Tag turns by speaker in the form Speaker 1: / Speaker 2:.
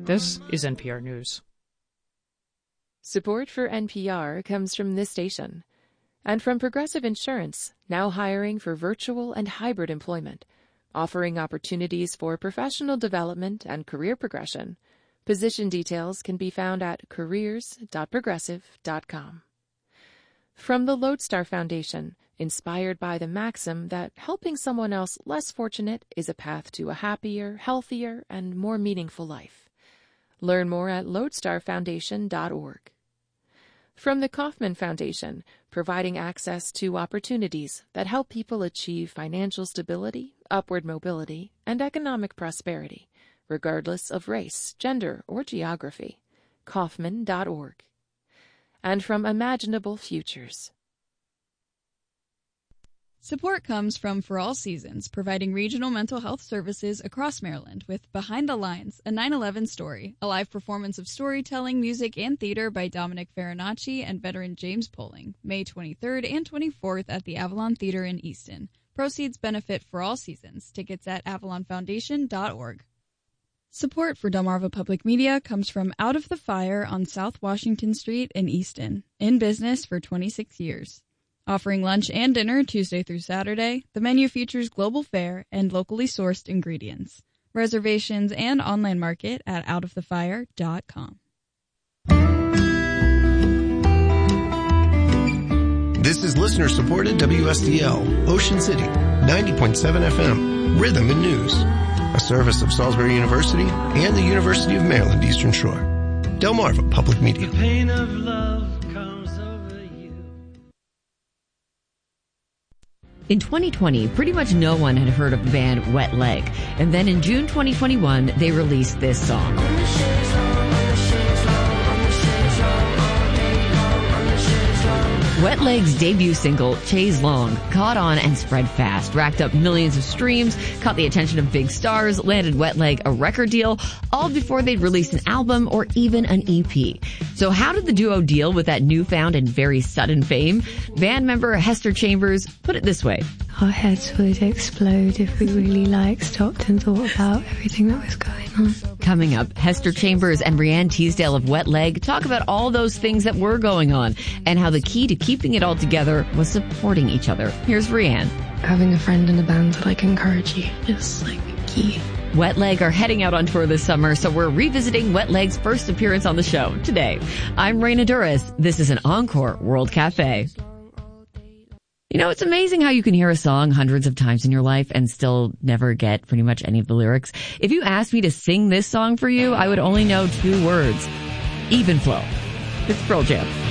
Speaker 1: This is NPR News.
Speaker 2: Support for NPR comes from this station and from Progressive Insurance, now hiring for virtual and hybrid employment, offering opportunities for professional development and career progression. Position details can be found at careers.progressive.com. From the Lodestar Foundation, inspired by the maxim that helping someone else less fortunate is a path to a happier, healthier, and more meaningful life. Learn more at lodestarfoundation.org. From the Kauffman Foundation, providing access to opportunities that help people achieve financial stability, upward mobility, and economic prosperity, regardless of race, gender, or geography. Kauffman.org. And from Imaginable Futures.
Speaker 3: Support comes from For All Seasons, providing regional mental health services across Maryland with Behind the Lines, a 9/11 story, a live performance of storytelling, music, and theater by Dominic Farinacci and veteran James Poling, May 23rd and 24th at the Avalon Theater in Easton. Proceeds benefit For All Seasons. Tickets at avalonfoundation.org. Support for Delmarva Public Media comes from Out of the Fire on South Washington Street in Easton, in business for 26 years. Offering lunch and dinner Tuesday through Saturday, the menu features global fare and locally sourced ingredients. Reservations and online market at outofthefire.com.
Speaker 4: This is listener-supported WSDL, Ocean City, 90.7 FM, Rhythm and News, a service of Salisbury University and the University of Maryland Eastern Shore. Delmarva Public Media.
Speaker 5: The pain of love comes over you.
Speaker 6: In 2020, pretty much no one had heard of the band Wet Leg. And then in June 2021, they released this song. Wet Leg's debut single, Chaise Long, caught on and spread fast, racked up millions of streams, caught the attention of big stars, landed Wet Leg a record deal, all before they'd released an album or even an EP. So how did the duo deal with that newfound and very sudden fame? Band member Hester Chambers put it this way.
Speaker 7: Our heads would explode if we really stopped and thought about everything that was going on.
Speaker 6: Coming up, Hester Chambers and Brianne Teasdale of Wet Leg talk about all those things that were going on and how the key to keeping it all together was supporting each other. Here's Brianne.
Speaker 7: Having a friend in a band to encourage you is key.
Speaker 6: Wet Leg are heading out on tour this summer, so we're revisiting Wet Leg's first appearance on the show today. I'm Raina Duras. This is an Encore World Cafe. You know, it's amazing how you can hear a song hundreds of times in your life and still never get pretty much any of the lyrics. If you asked me to sing this song for you, I would only know 2 words. Even flow. It's Pearl Jam.